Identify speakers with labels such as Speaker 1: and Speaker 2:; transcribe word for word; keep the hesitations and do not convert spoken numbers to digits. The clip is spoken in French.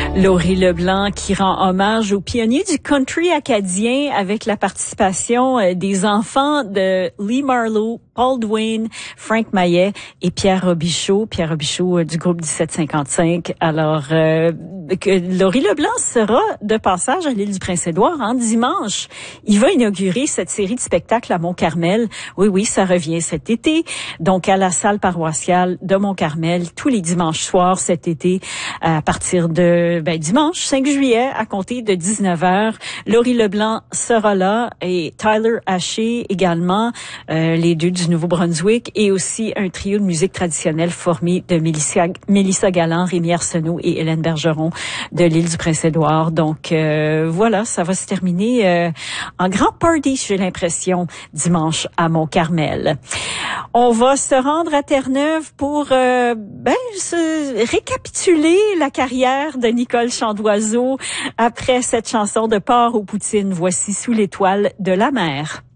Speaker 1: Laurie Leblanc qui rend hommage aux pionniers du country acadien avec la participation des enfants de Lee Marlowe, Paul Duane, Frank Maillet et Pierre Robichaud, Pierre Robichaud du groupe dix-sept cinquante-cinq. Alors, euh, que Laurie Leblanc sera de passage à l'île du Prince-Édouard en dimanche. Il va inaugurer cette série de spectacles à Mont-Carmel. Oui, oui, ça revient cet été. Donc, à la salle paroissiale de Mont-Carmel, tous les dimanches soirs cet été, à partir de ben, dimanche cinq juillet, à compter de dix-neuf heures. Laurie Leblanc sera là et Tyler Haché également, euh, les deux du Nouveau-Brunswick, et aussi un trio de musique traditionnelle formé de Mélissa, Mélissa Galland, Rémi Arsenault et Hélène Bergeron de l'île du Prince-Édouard. Donc euh, voilà, ça va se terminer euh, en grand party, j'ai l'impression, dimanche à Mont-Carmel. On va se rendre à Terre-Neuve pour euh, ben, se récapituler la carrière de Nicole Chandoiseau après cette chanson de Port aux Poutines. Voici Sous l'étoile de la mer.